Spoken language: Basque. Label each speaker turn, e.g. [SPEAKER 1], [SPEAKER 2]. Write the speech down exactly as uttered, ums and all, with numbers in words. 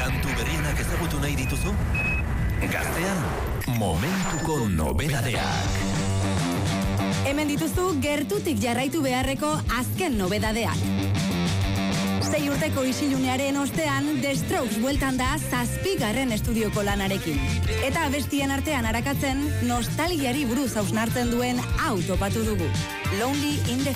[SPEAKER 1] Kantu berrienak ezagutu nahi dituzu? Gaztean, momentuko nobedadeak.
[SPEAKER 2] Hemen dituzu gertutik jarraitu beharreko azken nobedadeak. Sei urteko isilunearen ostean, The Strokes bueltan da zazpigarren estudioko lanarekin. Eta abestien artean arakatzen, nostalgiari buruz hausnartzen duen hau topatu dugu. Lonely in the